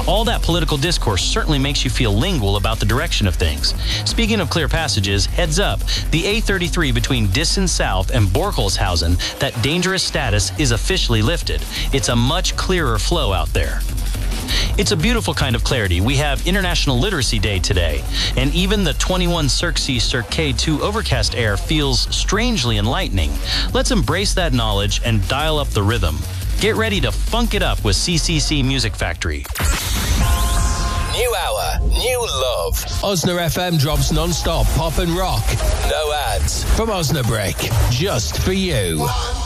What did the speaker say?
All that political discourse certainly makes you feel lingual about the direction of things. Speaking of clear passages, heads up, the A33 between Dissen South and Borkelshausen, that dangerous status is officially lifted. It's a much clearer flow out there. It's a beautiful kind of clarity. We have International Literacy Day today, and even the 21 Circe Cirque 2 overcast air feels strangely enlightening. Let's embrace that knowledge and dial up the rhythm. Get ready to funk it up with CCC Music Factory. New hour, new love. Osna FM drops non-stop pop and rock. No ads. From Osnabrück, just for you.